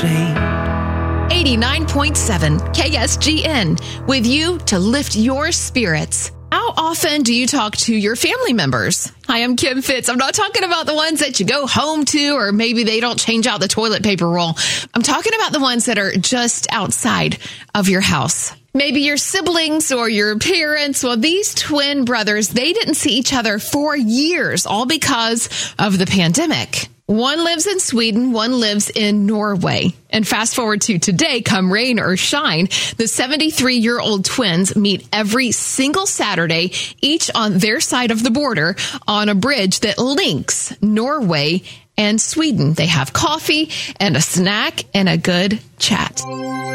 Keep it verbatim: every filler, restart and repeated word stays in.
eighty-nine point seven K S G N, with you to lift your spirits. How often do you talk to your family members? Hi, I'm Kim Fitz. I'm not talking about the ones that you go home to, or maybe they don't change out the toilet paper roll. I'm talking about the ones that are just outside of your house. Maybe your siblings or your parents. Well, these twin brothers, they didn't see each other for years, all because of the pandemic. One lives in Sweden, one lives in Norway. And fast forward to today, come rain or shine, the seventy-three-year-old twins meet every single Saturday, each on their side of the border, on a bridge that links Norway and Sweden. They have coffee and a snack and a good chat.